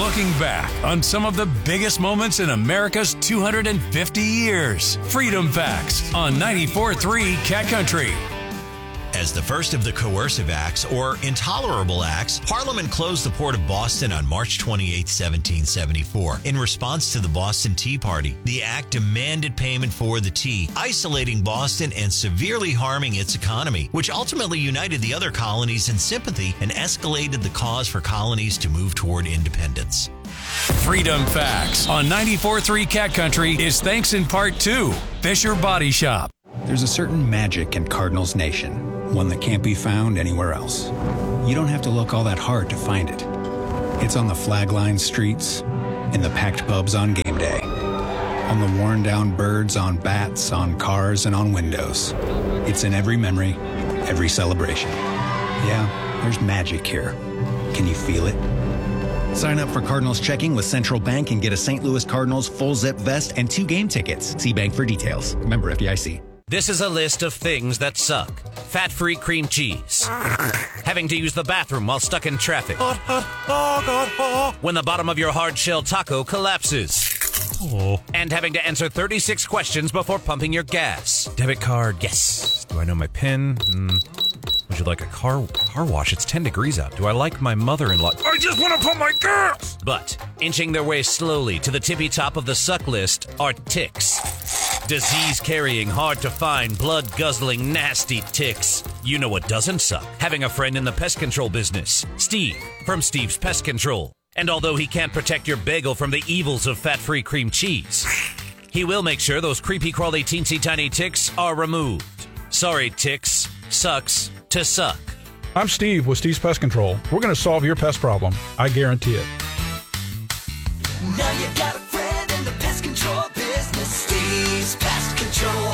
Looking back on some of the biggest moments in America's 250 years. Freedom Facts on 94.3 Cat Country. As the first of the coercive acts, or intolerable acts, Parliament closed the port of Boston on March 28, 1774. In response to the Boston Tea Party, the act demanded payment for the tea, isolating Boston and severely harming its economy, which ultimately united the other colonies in sympathy and escalated the cause for colonies to move toward independence. Freedom Facts on 94.3 Cat Country is thanks in part to Fisher Body Shop. There's a certain magic in Cardinals Nation, one that can't be found anywhere else. You don't have to look all that hard to find it. It's on the flag-lined streets, in the packed pubs on game day, on the worn-down birds on bats, on cars, and on windows. It's in every memory, every celebration. Yeah, there's magic here. Can you feel it? Sign up for Cardinals checking with Central Bank and get a St. Louis Cardinals full-zip vest and 2 game tickets. See Bank for details. Member FDIC. This is a list of things that suck. Fat-free cream cheese. Having to use the bathroom while stuck in traffic. When the bottom of your hard-shell taco collapses. And having to answer 36 questions before pumping your gas. Debit card, yes. Do I know my PIN? Would you like a car wash? It's 10 degrees out. Do I like my mother-in-law? I just want to pump my gas! But inching their way slowly to the tippy top of the suck list are ticks. Disease-carrying, hard-to-find, blood-guzzling, nasty ticks. You know what doesn't suck? Having a friend in the pest control business. Steve, from Steve's Pest Control. And although he can't protect your bagel from the evils of fat-free cream cheese, he will make sure those creepy-crawly, teensy-tiny ticks are removed. Sorry, ticks. Sucks to suck. I'm Steve with Steve's Pest Control. We're going to solve your pest problem. I guarantee it. Now you got a friend in the pest control business. Steve's Pest Control.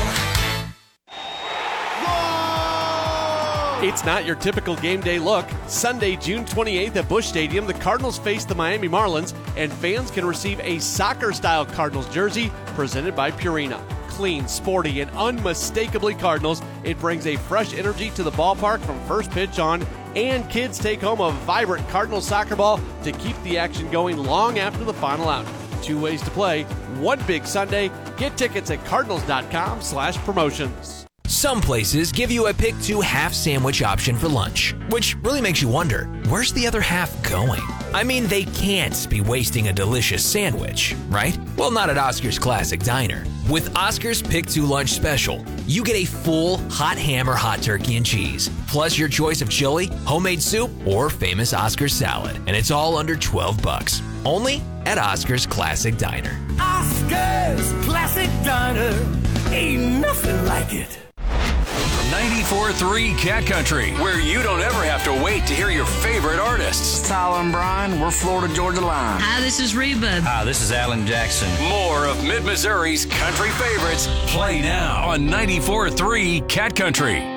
It's not your typical game day look. Sunday, June 28th at Busch Stadium, the Cardinals face the Miami Marlins, and fans can receive a soccer-style Cardinals jersey presented by Purina. Clean, sporty, and unmistakably Cardinals, it brings a fresh energy to the ballpark from first pitch on, and kids take home a vibrant Cardinals soccer ball to keep the action going long after the final out. 2 ways to play, one big Sunday. Get tickets at cardinals.com/promotions. Some places give you a pick 2 half sandwich option for lunch, which really makes you wonder, where's the other half going? I mean, they can't be wasting a delicious sandwich, right? Well, not at Oscar's Classic Diner. With Oscar's Pick 2 Lunch Special, you get a full hot ham or hot turkey and cheese, plus your choice of chili, homemade soup, or famous Oscar's salad. And it's all under $12. Only at Oscar's Classic Diner. Oscar's Classic Diner. Ain't nothing like it. 94.3 Cat Country, where you don't ever have to wait to hear your favorite artists. Tyler and Brian, we're Florida Georgia Line. Hi, this is Reba. Hi, this is Alan Jackson. More of Mid-Missouri's country favorites play now on 94.3 Cat Country.